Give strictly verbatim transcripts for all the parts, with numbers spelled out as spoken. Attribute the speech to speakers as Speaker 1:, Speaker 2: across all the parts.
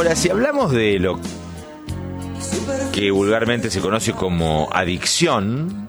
Speaker 1: Ahora, si hablamos de lo que vulgarmente se conoce como adicción,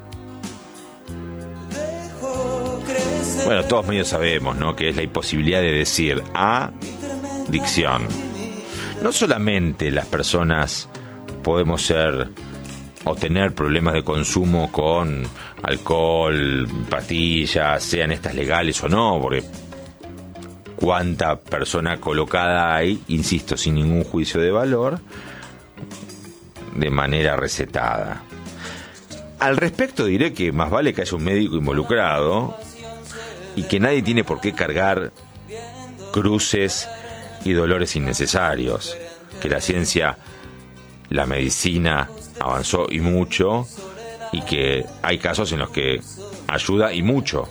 Speaker 1: bueno, todos medio sabemos, ¿no?, que es la imposibilidad de decir adicción. No solamente las personas podemos ser o tener problemas de consumo con alcohol, pastillas, sean estas legales o no, porque cuánta persona colocada hay, insisto, sin ningún juicio de valor, de manera recetada. Al respecto diré que más vale que haya un médico involucrado y que nadie tiene por qué cargar cruces y dolores innecesarios, que la ciencia, la medicina avanzó y mucho, y que hay casos en los que ayuda y mucho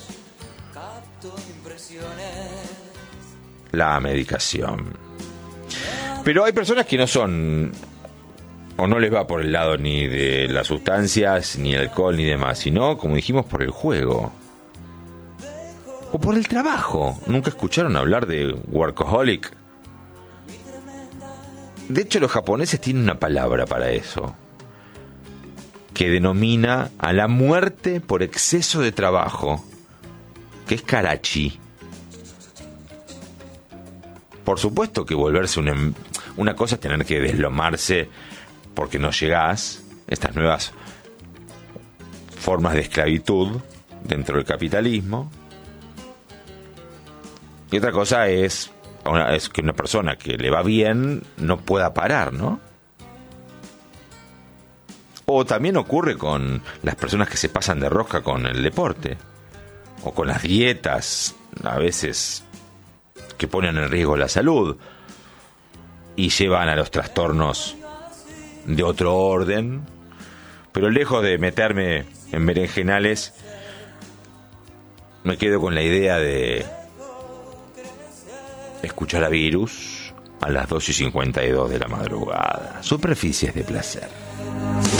Speaker 1: la medicación. Pero hay personas que no son, o no les va por el lado ni de las sustancias, ni el alcohol, ni demás, sino, como dijimos, por el juego o por el trabajo. ¿Nunca escucharon hablar de workaholic? De hecho, los japoneses tienen una palabra para eso, que denomina a la muerte por exceso de trabajo, que es karachi. Por supuesto que volverse una, una cosa es tener que deslomarse porque no llegás, estas nuevas formas de esclavitud dentro del capitalismo. Y otra cosa es, una, es que una persona que le va bien no pueda parar, ¿no? O también ocurre con las personas que se pasan de rosca con el deporte, o con las dietas, a veces que ponen en riesgo la salud y llevan a los trastornos de otro orden. Pero lejos de meterme en berenjenales, me quedo con la idea de escuchar a Virus a las dos y cincuenta y dos de la madrugada. Superficies de placer.